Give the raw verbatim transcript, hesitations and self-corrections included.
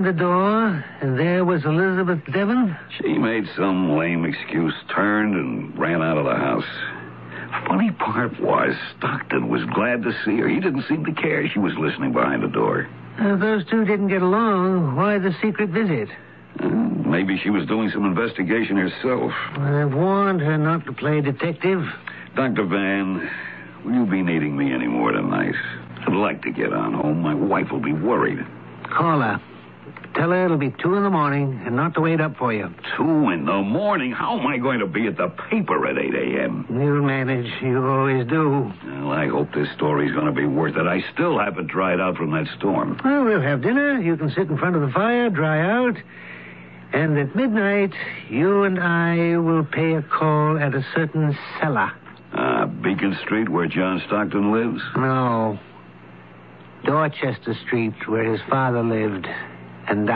The door, and there was Elizabeth Devon. She made some lame excuse, turned, and ran out of the house. Funny part was, Stockton was glad to see her. He didn't seem to care she was listening behind the door. If those two didn't get along, why the secret visit? Uh, maybe she was doing some investigation herself. I've warned her not to play detective. Doctor Van, will you be needing me any more tonight? I'd like to get on home. My wife will be worried. Call her. Tell her it'll be two in the morning and not to wait up for you. Two in the morning? How am I going to be at the paper at eight a.m.? You'll manage. You always do. Well, I hope this story's going to be worth it. I still haven't dried out from that storm. Well, we'll have dinner. You can sit in front of the fire, dry out. And at midnight, you and I will pay a call at a certain cellar. Uh, Beacon Street, where John Stockton lives? No. Dorchester Street, where his father lived. And